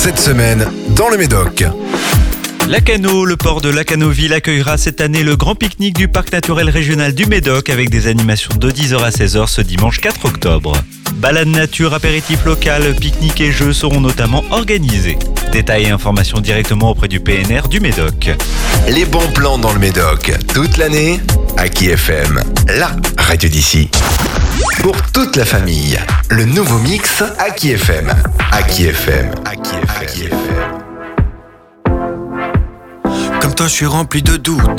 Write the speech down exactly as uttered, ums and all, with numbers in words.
cette semaine dans le Médoc. Lacanau, le port de Lacanoville accueillera cette année le grand pique-nique du parc naturel régional du Médoc avec des animations de dix heures à seize heures ce dimanche quatre octobre. Balade nature, apéritif local, pique-nique et jeux seront notamment organisés. Détails et informations directement auprès du P N R du Médoc. Les bons plans dans le Médoc, toute l'année, Aki F M, la radio d'ici. Pour toute la famille, le nouveau mix Aki F M. Aki F M. Aki F M. Comme toi, je suis rempli de doutes.